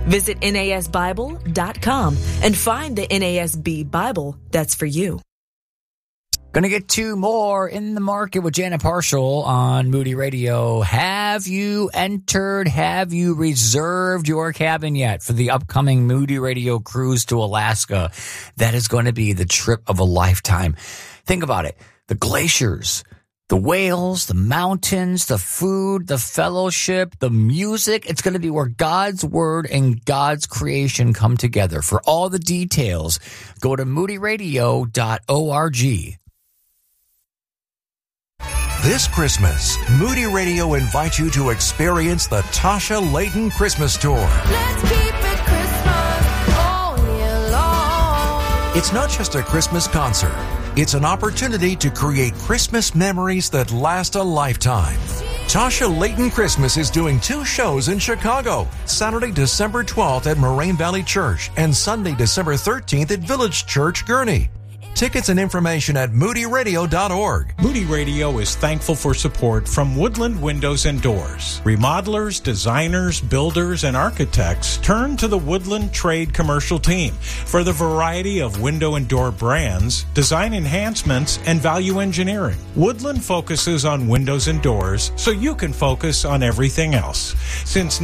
Visit NASBible.com and find the NASB Bible that's for you. Going to get to more In the Market with Janet Parshall on Moody Radio. Have you reserved your cabin yet for the upcoming Moody Radio cruise to Alaska? That is going to be the trip of a lifetime. Think about it. The glaciers, the whales, the mountains, the food, the fellowship, the music. It's going to be where God's word and God's creation come together. For all the details, go to moodyradio.org. This Christmas, Moody Radio invites you to experience the Tasha Layton Christmas Tour. Let's keep it Christmas all year long. It's not just a Christmas concert. It's an opportunity to create Christmas memories that last a lifetime. Tasha Layton Christmas is doing 2 shows in Chicago, Saturday, December 12th at Moraine Valley Church and Sunday, December 13th at Village Church, Gurnee. Tickets and information at moodyradio.org. Moody Radio is thankful for support from Woodland Windows and Doors. Remodelers, designers, builders, and architects turn to the Woodland Trade Commercial Team for the variety of window and door brands, design enhancements, and value engineering. Woodland focuses on windows and doors so you can focus on everything else. Since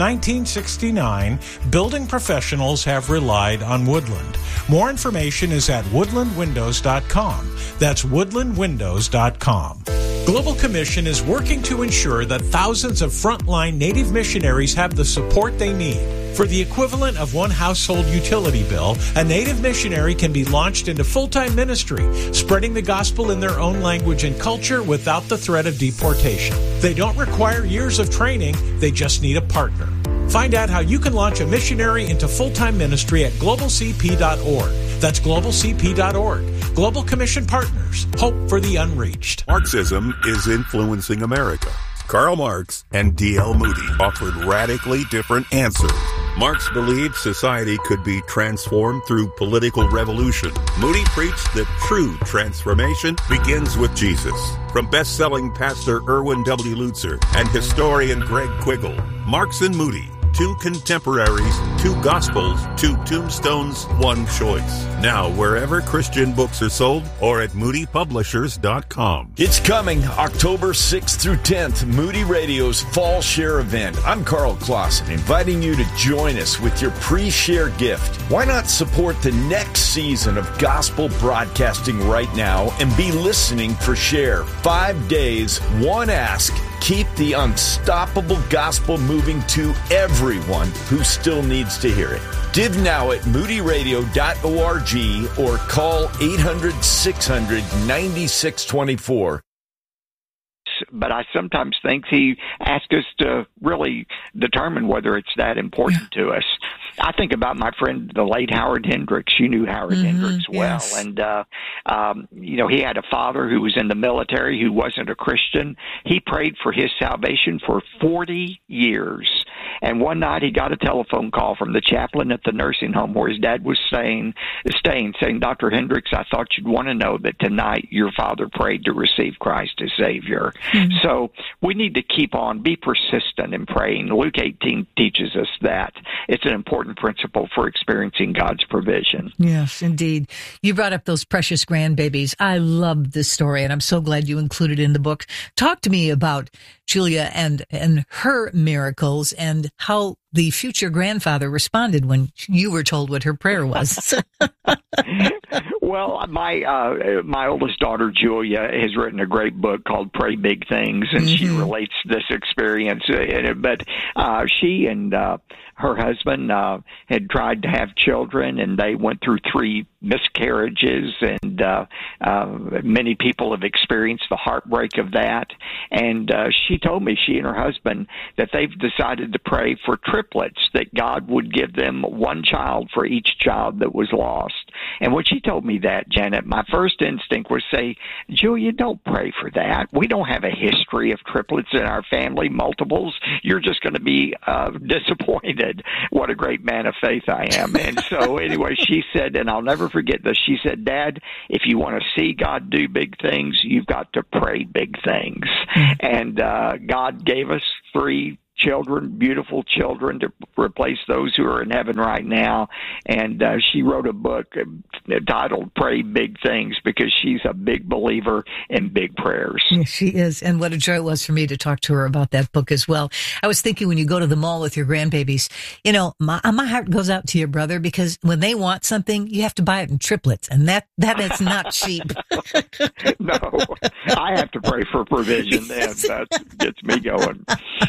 1969, building professionals have relied on Woodland. More information is at woodlandwindows.com. That's woodlandwindows.com. Global Commission is working to ensure that thousands of frontline Native missionaries have the support they need. For the equivalent of one household utility bill, a Native missionary can be launched into full-time ministry, spreading the gospel in their own language and culture without the threat of deportation. They don't require years of training, they just need a partner. Find out how you can launch a missionary into full-time ministry at globalcp.org. That's globalcp.org. Global Commission Partners. Hope for the unreached. Marxism is influencing America. Karl Marx and D.L. Moody offered radically different answers. Marx believed society could be transformed through political revolution. Moody preached that true transformation begins with Jesus. From best-selling pastor Erwin W. Lutzer and historian Greg Quiggle, Marx and Moody, 2 contemporaries, 2 gospels, 2 tombstones, 1 choice. Now, wherever Christian books are sold or at moodypublishers.com. It's coming October 6th through 10th, Moody Radio's Fall Share event. I'm Carl Clausen, inviting you to join us with your pre-share gift. Why not support the next season of gospel broadcasting right now and be listening for Share? 5 days, 1 ask. Keep the unstoppable gospel moving to everyone who still needs to hear it. Give now at moodyradio.org or call 800-600-9624. But I sometimes think he asks us to really determine whether it's that important to us. I think about my friend, the late Howard Hendricks. You knew Howard Hendricks well. Yes. And, he had a father who was in the military who wasn't a Christian. He prayed for his salvation for 40 years. And one night he got a telephone call from the chaplain at the nursing home where his dad was staying, saying, Dr. Hendricks, I thought you'd want to know that tonight your father prayed to receive Christ as Savior. So we need to keep on, be persistent in praying. Luke 18 teaches us that. It's an important principle for experiencing God's provision. Yes, indeed. You brought up those precious grandbabies. I love this story, and I'm so glad you included it in the book. Talk to me about Julia and her miracles and how the future grandfather responded when you were told what her prayer was. Well, my oldest daughter, Julia, has written a great book called Pray Big Things, and she relates this experience in it. But she and her husband had tried to have children, and they went through 3 miscarriages, and many people have experienced the heartbreak of that. And she told me, she and her husband, that they've decided to pray for triplets, that God would give them 1 child for each child that was lost. And when she told me that, Janet, my first instinct was say, Julia, don't pray for that. We don't have a history of triplets in our family, multiples. You're just going to be disappointed. What a great man of faith I am. And so anyway, she said, and I'll never forget this, she said, Dad, if you want to see God do big things, you've got to pray big things. And God gave us 3 children, beautiful children, to replace those who are in heaven right now. And she wrote a book titled Pray Big Things, because she's a big believer in big prayers. Yes, she is. And what a joy it was for me to talk to her about that book as well. I was thinking, when you go to the mall with your grandbabies, you know, my heart goes out to your brother, because when they want something, you have to buy it in triplets. And that is not cheap. No, I have to pray for provision. And that gets me going.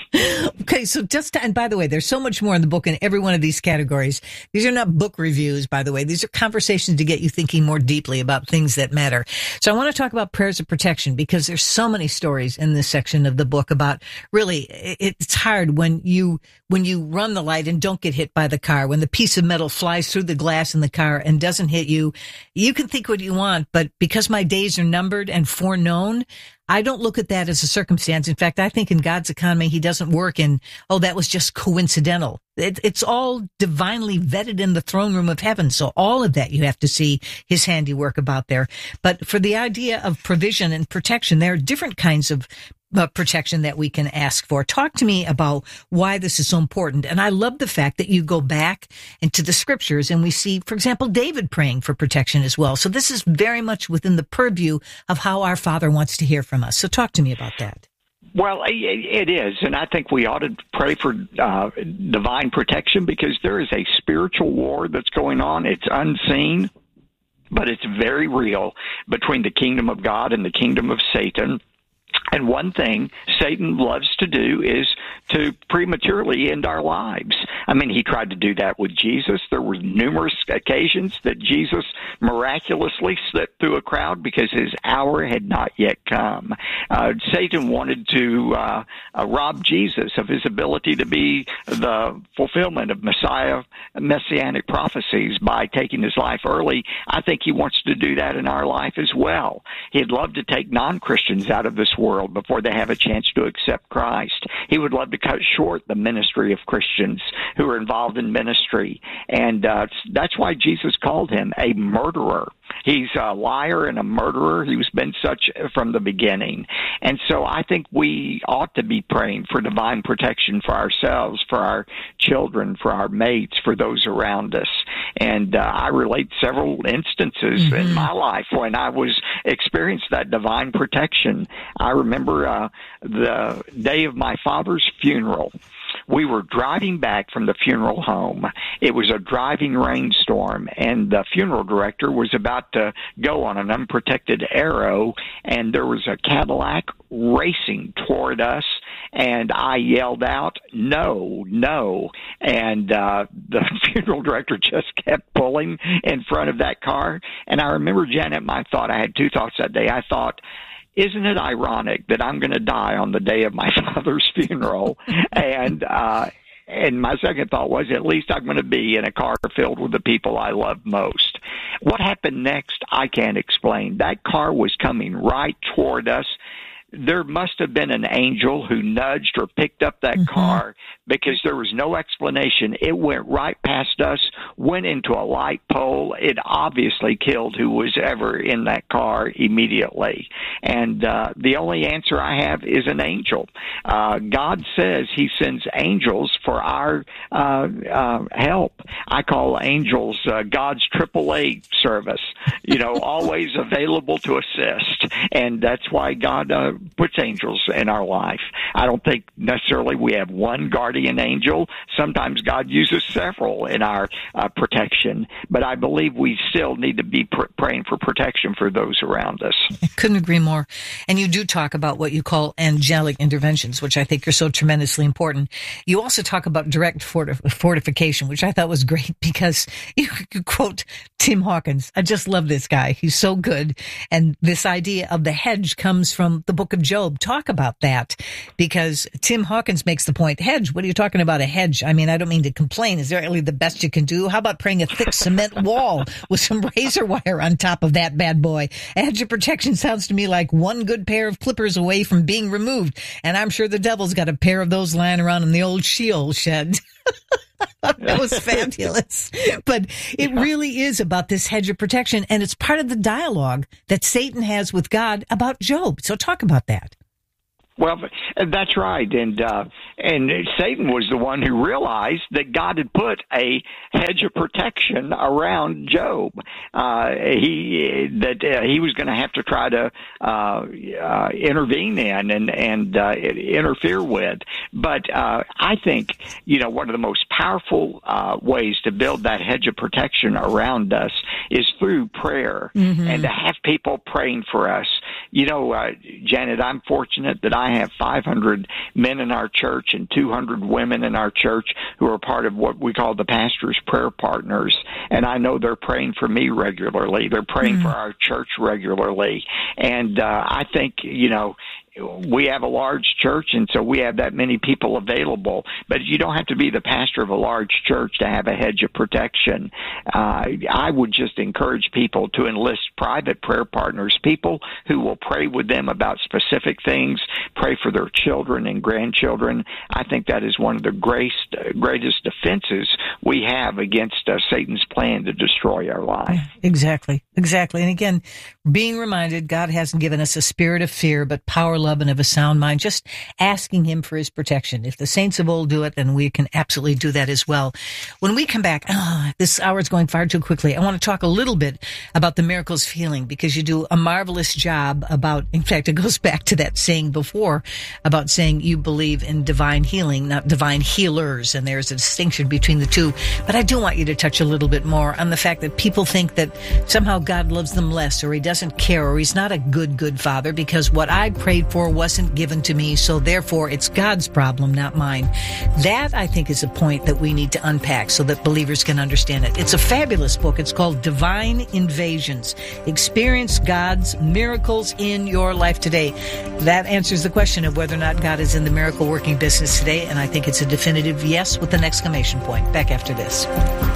Okay, so and by the way, there's so much more in the book in every one of these categories. These are not book reviews, by the way. These are conversations to get you thinking more deeply about things that matter. So I want to talk about prayers of protection, because there's so many stories in this section of the book about, really, it's hard when you run the light and don't get hit by the car, when the piece of metal flies through the glass in the car and doesn't hit you. You can think what you want, but because my days are numbered and foreknown, I don't look at that as a circumstance. In fact, I think in God's economy, he doesn't work in, that was just coincidental. It's all divinely vetted in the throne room of heaven. So all of that, you have to see his handiwork about there. But for the idea of provision and protection, there are different kinds of protection that we can ask for. Talk to me about why this is so important. And I love the fact that you go back into the scriptures and we see, for example, David praying for protection as well. So this is very much within the purview of how our Father wants to hear from us. So talk to me about that. Well, it is, and I think we ought to pray for divine protection, because there is a spiritual war that's going on. It's unseen, but it's very real, between the kingdom of God and the kingdom of Satan. And one thing Satan loves to do is to prematurely end our lives. I mean, he tried to do that with Jesus. There were numerous occasions that Jesus miraculously slipped through a crowd because his hour had not yet come. Satan wanted to rob Jesus of his ability to be the fulfillment of messianic prophecies by taking his life early. I think he wants to do that in our life as well. He'd love to take non-Christians out of this world before they have a chance to accept Christ. He would love to cut short the ministry of Christians who are involved in ministry. And that's why Jesus called him a murderer. He's a liar and a murderer. He's been such from the beginning. And so I think we ought to be praying for divine protection for ourselves, for our children, for our mates, for those around us. And I relate several instances in my life when I was experienced that divine protection. I remember the day of my father's funeral. We were driving back from the funeral home. It was a driving rainstorm, and the funeral director was about to go on an unprotected arrow, and there was a Cadillac racing toward us, and I yelled out, "No, no." And the funeral director just kept pulling in front of that car. And I remember, Janet, I had two thoughts that day. I thought, isn't it ironic that I'm going to die on the day of my father's funeral? And my second thought was, at least I'm going to be in a car filled with the people I love most. What happened next, I can't explain. That car was coming right toward us. There must have been an angel who nudged or picked up that car, because there was no explanation. It went right past us, went into a light pole. It obviously killed who was ever in that car immediately. And the only answer I have is an angel. God says he sends angels for our help. I call angels God's AAA service, always available to assist. And that's why God puts angels in our life. I don't think necessarily we have one guardian angel. Sometimes God uses several in our protection, but I believe we still need to be praying for protection for those around us. I couldn't agree more. And you do talk about what you call angelic interventions, which I think are so tremendously important. You also talk about direct fortification, which I thought was great, because you quote Tim Hawkins. I just love this guy. He's so good. And this idea of the hedge comes from the book of Job. Talk about that, because Tim Hawkins makes the point, hedge, what are you talking about, a hedge? I mean, I don't mean to complain. Is there really the best you can do? How about praying a thick cement wall with some razor wire on top of that bad boy? A hedge of protection sounds to me like one good pair of clippers away from being removed. And I'm sure the devil's got a pair of those lying around in the old Sheol shed. That was fabulous. But it really is about this hedge of protection, and it's part of the dialogue that Satan has with God about Job. So talk about that. Well, that's right, and Satan was the one who realized that God had put a hedge of protection around Job. He was going to have to try to intervene in and interfere with. But I think one of the most powerful ways to build that hedge of protection around us is through prayer, and to have people praying for us. Janet, I'm fortunate that I have 500 men in our church and 200 women in our church who are part of what we call the pastor's prayer partners. And I know they're praying for me regularly. They're praying for our church regularly. And I think, we have a large church, and so we have that many people available. But you don't have to be the pastor of a large church to have a hedge of protection. I would just encourage people to enlist private prayer partners, people who will pray with them about specific things, pray for their children and grandchildren. I think that is one of the greatest defenses we have against Satan's plan to destroy our life. Exactly. And again, being reminded God hasn't given us a spirit of fear, but power, love, and of a sound mind. Just asking him for his protection. If the saints of old do it, then we can absolutely do that as well. When we come back, this hour is going far too quickly. I want to talk a little bit about the miracles of healing, because you do a marvelous job in fact, it goes back to that saying before about saying you believe in divine healing, not divine healers, and there's a distinction between the two. But I do want you to touch a little bit more on the fact that people think that somehow God loves them less, or he doesn't care, or he's not a good father because what I prayed for wasn't given to me, so therefore it's God's problem, not mine. That, I think, is a point that we need to unpack so that believers can understand it. It's a fabulous book. It's called Divine Invasions. Experience God's miracles in your life today. That answers the question of whether or not God is in the miracle working business today, and I think it's a definitive yes with an exclamation point. Back after this.